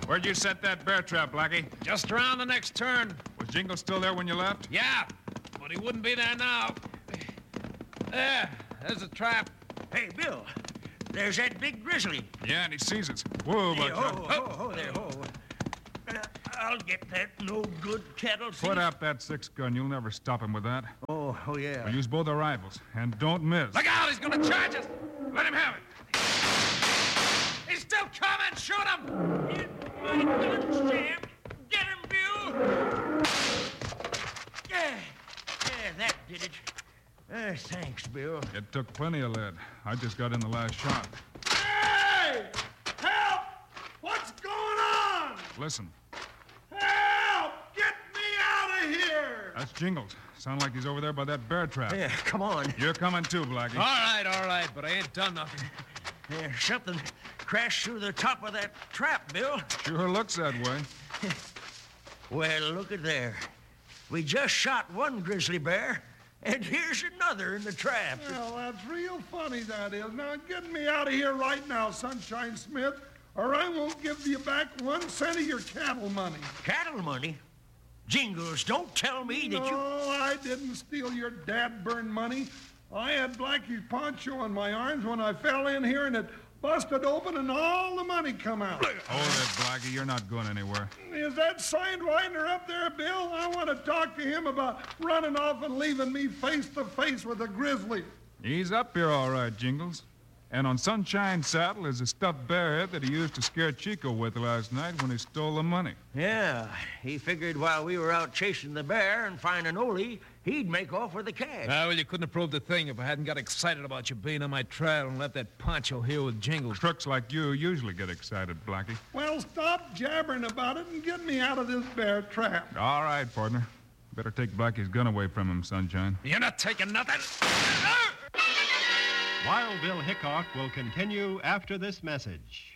Where'd you set that bear trap, Blackie? Just around the next turn. Was Jingles still there when you left? Yeah, but he wouldn't be there now. There's a trap. Hey, Bill, there's that big grizzly. Yeah, and he sees us. Whoa, Hey, Buckshot. ho there, ho. I'll get that no-good cattle thief. Put up that 6-gun. You'll never stop him with that. Oh, yeah. We'll use both our rifles, and don't miss. Look out, he's gonna charge us. Let him have it. He's still coming. Shoot him. Hit my gun, Sam. Get him, Bill. Yeah, that did it. Thanks, Bill. It took plenty of lead. I just got in the last shot. Hey! Help! What's going on? Listen, Help! Get me out of here! that's Jingles. Sound like he's over there by that bear trap. Yeah, come on. You're coming too, Blackie. All right, but I ain't done nothing. Something crashed through the top of that trap, Bill. Sure looks that way. Well, look at there. We just shot one grizzly bear, and here's another in the trap. Well, that's real funny, that is. Now, get me out of here right now, Sunshine Smith, or I won't give you back 1 cent of your cattle money. Cattle money? Jingles, don't tell me that you... No, I didn't steal your dad-burned money. I had Blackie's poncho in my arms when I fell in here, and it busted open, and all the money come out. Hold it, Blackie. You're not going anywhere. Is that Sidewinder up there, Bill? I want to talk to him about running off and leaving me face to face with a grizzly. He's up here all right, Jingles. And on Sunshine's saddle is a stuffed bear head that he used to scare Chico with last night when he stole the money. Yeah, he figured while we were out chasing the bear and finding Ole, he'd make off with the cash. Well, you couldn't have proved a thing if I hadn't got excited about you being on my trail and left that poncho here with Jingles. Crooks like you usually get excited, Blackie. Well, stop jabbering about it and get me out of this bear trap. All right, partner. Better take Blackie's gun away from him, Sunshine. You're not taking nothing. Wild Bill Hickok will continue after this message.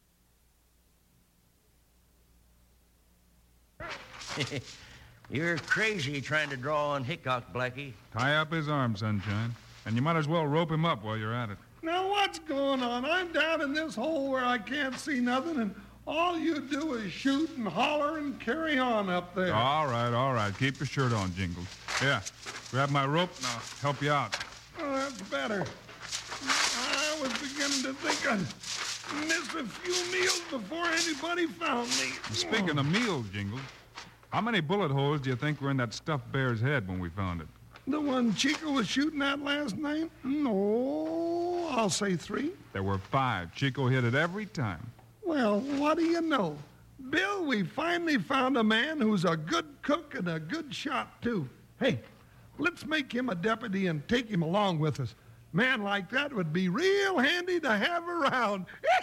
You're crazy trying to draw on Hickok, Blackie. Tie up his arms, Sunshine. And you might as well rope him up while you're at it. Now, what's going on? I'm down in this hole where I can't see nothing, and all you do is shoot and holler and carry on up there. All right. Keep your shirt on, Jingles. Yeah, grab my rope and I'll help you out. Oh, that's better. I was beginning to think I'd miss a few meals before anybody found me. Speaking of meals, Jingles, how many bullet holes do you think were in that stuffed bear's head when we found it? The one Chico was shooting at last night? No, I'll say 3. There were 5. Chico hit it every time. Well, what do you know? Bill, we finally found a man who's a good cook and a good shot, too. Hey, let's make him a deputy and take him along with us. Man like that would be real handy to have around.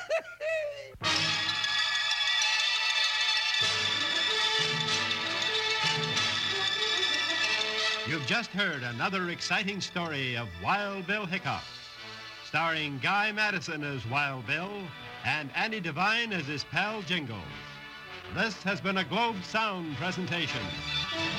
You've just heard another exciting story of Wild Bill Hickok, starring Guy Madison as Wild Bill and Andy Devine as his pal Jingles. This has been a Globe Sound presentation.